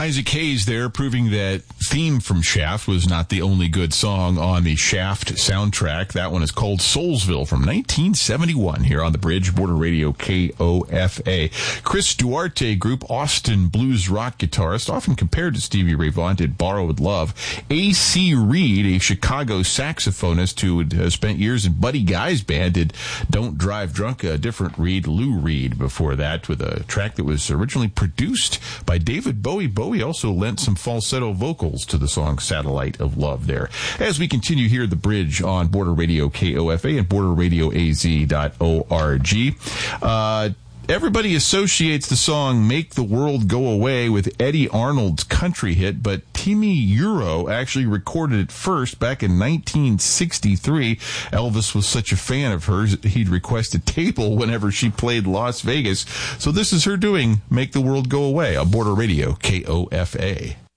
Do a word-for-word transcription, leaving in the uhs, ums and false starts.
Isaac Hayes there, proving that theme from Shaft was not the only good song on the Shaft soundtrack. That one is called Soulsville from nineteen seventy-one here on the Bridge, Border Radio K O F A. Chris Duarte Group, Austin blues rock guitarist, often compared to Stevie Ray Vaughan, did Borrowed Love. A C Reed, a Chicago saxophonist who had uh, spent years in Buddy Guy's band, did Don't Drive Drunk, a different Reed, Lou Reed, before that, with a track that was originally produced by David Bowie. Bowie also lent some falsetto vocals to the song Satellite of Love there. As we continue here, the Bridge on Border Radio K O F A and border radio a z dot org. Uh, Everybody associates the song Make the World Go Away with Eddie Arnold's country hit, but Timmy Euro actually recorded it first back in nineteen sixty-three. Elvis was such a fan of hers, he'd request a table whenever she played Las Vegas. So this is her doing Make the World Go Away on Border Radio K O F A.